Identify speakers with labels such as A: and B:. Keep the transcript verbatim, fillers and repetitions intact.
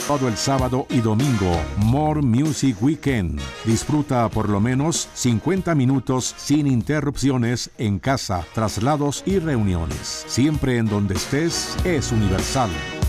A: Todo el sábado y domingo, More Music Weekend. Disfruta por lo menos cincuenta minutos sin interrupciones en casa, traslados y reuniones. Siempre en donde estés, es Universal.